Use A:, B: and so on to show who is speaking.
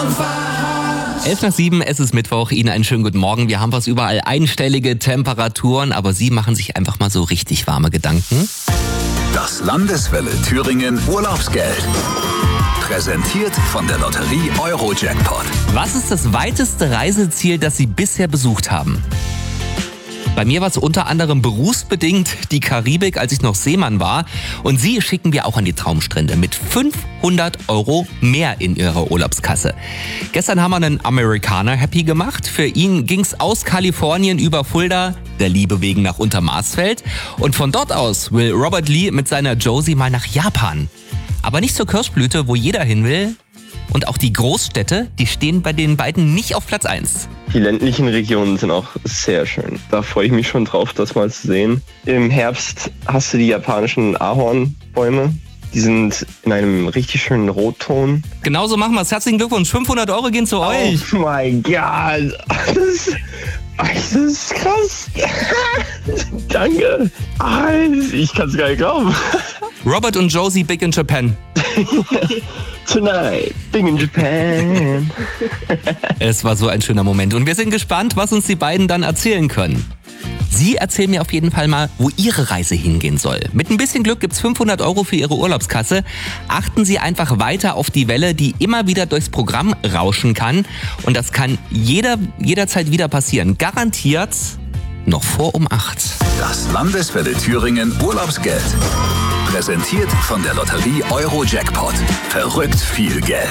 A: 6:11, es ist Mittwoch, Ihnen einen schönen guten Morgen. Wir haben fast überall einstellige Temperaturen, aber Sie machen sich einfach mal so richtig warme Gedanken.
B: Das Landeswelle Thüringen Urlaubsgeld. Präsentiert von der Lotterie Euro-Jackpot.
A: Was ist das weiteste Reiseziel, das Sie bisher besucht haben? Bei mir war es unter anderem berufsbedingt die Karibik, als ich noch Seemann war. Und Sie schicken wir auch an die Traumstrände mit 500 € mehr in Ihrer Urlaubskasse. Gestern haben wir einen Amerikaner happy gemacht. Für ihn ging's aus Kalifornien über Fulda, der Liebe wegen nach Untermarsfeld. Und von dort aus will Robert Lee mit seiner Josie mal nach Japan. Aber nicht zur Kirschblüte, wo jeder hin will. Und auch die Großstädte, die stehen bei den beiden nicht auf Platz 1.
C: Die ländlichen Regionen sind auch sehr schön. Da freue ich mich schon drauf, das mal zu sehen. Im Herbst hast du die japanischen Ahornbäume. Die sind in einem richtig schönen Rotton.
A: Genauso machen wir es. Herzlichen Glückwunsch. 500 € gehen zu euch.
C: Oh mein Gott. Das ist krass. Danke. Ich kann es gar nicht glauben.
A: Robert und Josie, Big in Japan.
C: Tonight, Big in Japan.
A: Es war so ein schöner Moment und wir sind gespannt, was uns die beiden dann erzählen können. Sie erzählen mir auf jeden Fall mal, wo Ihre Reise hingehen soll. Mit ein bisschen Glück gibt's 500 € für Ihre Urlaubskasse. Achten Sie einfach weiter auf die Welle, die immer wieder durchs Programm rauschen kann. Und das kann jederzeit wieder passieren. Garantiert noch vor um 8.
B: Das Landeswelle Thüringen Urlaubsgeld. Präsentiert von der Lotterie Euro-Jackpot. Verrückt viel Geld.